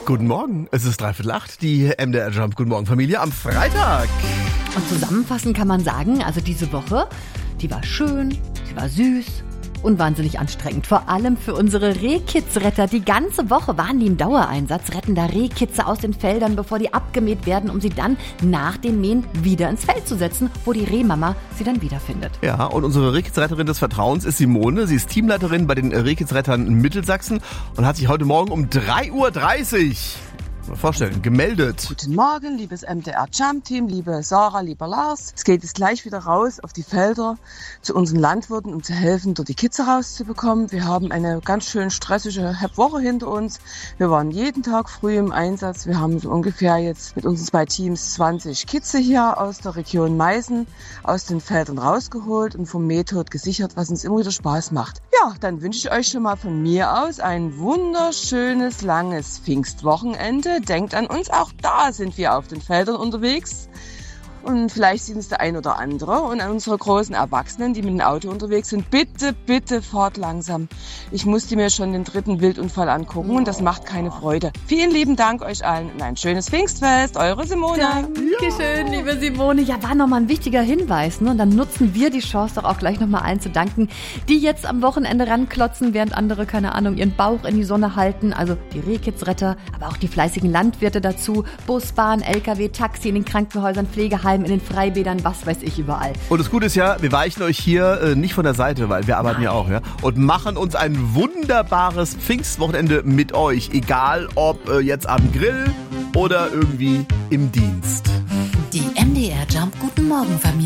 Guten Morgen, es ist 7:45, die MDR Jump Guten Morgen Familie am Freitag. Und zusammenfassend kann man sagen, also diese Woche, die war schön, sie war süß und wahnsinnig anstrengend. Vor allem für unsere Rehkitzretter. Die ganze Woche waren die im Dauereinsatz, retten da Rehkitze aus den Feldern, bevor die abgemäht werden, um sie dann nach dem Mähen wieder ins Feld zu setzen, wo die Rehmama sie dann wiederfindet. Ja, und unsere Rehkitzretterin des Vertrauens ist Simone. Sie ist Teamleiterin bei den Rehkitzrettern in Mittelsachsen und hat sich heute Morgen um 3:30 Uhr mal vorstellen, gemeldet. Guten Morgen, liebes MDR Jump Team, liebe Sarah, lieber Lars. Es geht jetzt gleich wieder raus auf die Felder zu unseren Landwirten, um zu helfen, dort die Kitze rauszubekommen. Wir haben eine ganz schön stressige Woche hinter uns. Wir waren jeden Tag früh im Einsatz. Wir haben so ungefähr jetzt mit unseren 2 Teams 20 Kitze hier aus der Region Meißen aus den Feldern rausgeholt und vom Mähtod gesichert, was uns immer wieder Spaß macht. Ja, dann wünsche ich euch schon mal von mir aus ein wunderschönes, langes Pfingstwochenende. Denkt an uns, auch da sind wir auf den Feldern unterwegs. Und vielleicht sind es der ein oder andere. Und an unsere großen Erwachsenen, die mit dem Auto unterwegs sind, bitte, bitte fahrt langsam. Ich musste mir schon den 3. Wildunfall angucken und das macht keine Freude. Vielen lieben Dank euch allen und ein schönes Pfingstfest. Eure Simone. Dankeschön, liebe Simone. Ja, war nochmal ein wichtiger Hinweis, ne? Und dann nutzen wir die Chance doch auch gleich nochmal allen zu danken, die jetzt am Wochenende ranklotzen, während andere, keine Ahnung, ihren Bauch in die Sonne halten. Also die Rehkitzretter, aber auch die fleißigen Landwirte dazu. Bus, Bahn, LKW, Taxi in den Krankenhäusern, Pflegeheimen, in den Freibädern, was weiß ich, überall. Und das Gute ist ja, wir weichen euch hier nicht von der Seite, weil wir arbeiten ja auch, ja, und machen uns ein wunderbares Pfingstwochenende mit euch, egal ob jetzt am Grill oder irgendwie im Dienst. Die MDR Jump Guten Morgen Familie.